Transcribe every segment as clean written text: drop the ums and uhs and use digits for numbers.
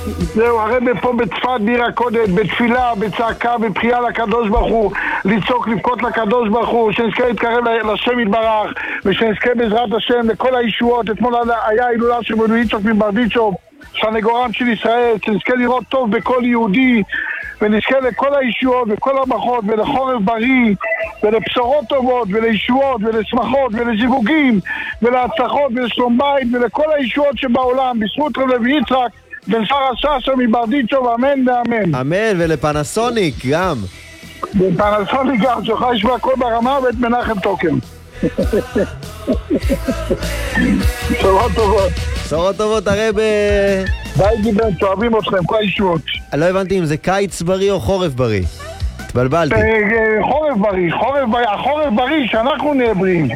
זהו, הרב פה בצפת בעיר הקודש, בתפילה, בצעקה, בבחייה לקדוש ברוך הוא, לצעוק, לבכות לקדוש ברוך הוא, שנזכה להתקרב לשם יתברך, ושנזכה בעזרת השם לכל הישועות. אתמול היה הילולה של בנו יצחק מברדיצ'וב, סנגורם של ישראל, שנזכה לראות טוב בכל יהודי, ונזכה לכל הישועות וכל הברכות, ולחורף בריא, ולבשורות טובות, ולישועות, ולשמחות, ולזיווגים, ולהצלחות, ולשלום בית, ולכל הישועות שבעולם, בזכות רב לוי יצחק, בן שרה ששה מברדיצ'וב, אמן ואמן. אמן, ולפנסוניק גם. בפנסוניק גם, שלך ישמע הכל ברמה, ואת מנחם טוקם. בשורות טובות. בשורות טובות, הרב. ביי גיבן, אוהבים אתכם, כל הישועות. לא הבנתי אם זה קיץ בריא או חורף בריא. התבלבלתי. חורף בריא, החורף בריא, שאנחנו נהיה בריאים.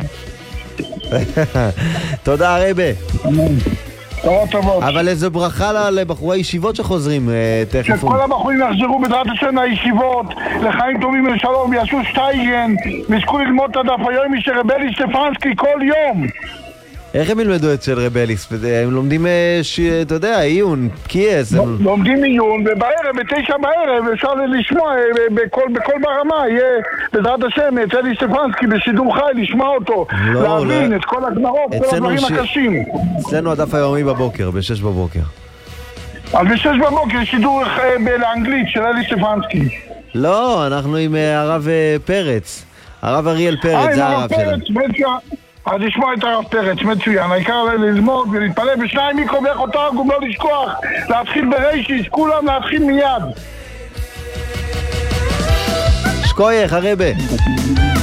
תודה הרבה. בשורות טובות. אבל איזו ברכה לבחורי הישיבות שחוזרים תכף. שכל הבחורים יחזרו בעזרת השם לישיבות, לחיים טובים ולשלום, ויעשו שטייגן, ויזכו ללמוד את הדף היומי של רבלי סטפנסקי כל יום. איך הם ילמדו את של רבליס? הם לומדים, אתה יודע, עיון, קייס. לומדים עיון, ובערב, ב9 בערב, אפשר לשמוע בכל ברמה, יהיה בעזרת השם, רבלי סטפנסקי בשידור חי, לשמוע אותו, להבין את כל הגמרות, כל הדברים הקשים. אצלנו הדף היומי בבוקר, ב6 בבוקר. אז ב6 בבוקר שידור לאנגלית של רבלי סטפנסקי. לא, אנחנו עם הרב פרץ. הרב אריאל פרץ, זה הרב שלנו. אז לשמוע את הרב פרץ, מצוין, העיקר ללמוד ולהתפלל בשניים מיקרו ואיך אותה גם לא לשכוח, להתחיל בריישיס, כולם להתחיל מיד. שקוייך הרבה.